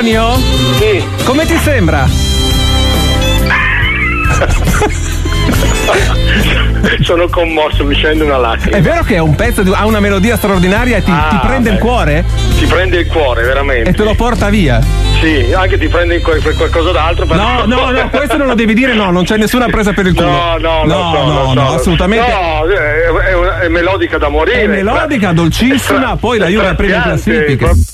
Antonio? Sì. Come ti sembra? Sono commosso, mi scende una lacrima. È vero che è un pezzo, ha una melodia straordinaria e ti prende il cuore? Ti prende il cuore, veramente. E te lo porta via? Sì, anche ti prende per qualcosa d'altro. No, questo non lo devi dire, no, non c'è nessuna presa per il culo. No, assolutamente. No, è melodica da morire. È melodica, dolcissima, poi la Juve è prima in classifica.